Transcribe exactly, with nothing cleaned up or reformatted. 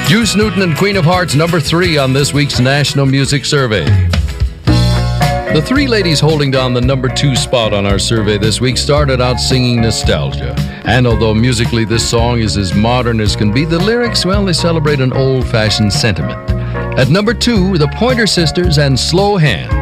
Juice Newton and Queen of Hearts, number three on this week's National Music Survey. The three ladies holding down the number two spot on our survey this week started out singing Nostalgia. And although musically this song is as modern as can be, the lyrics, well, they celebrate an old-fashioned sentiment. At number two, the Pointer Sisters and Slow Hand.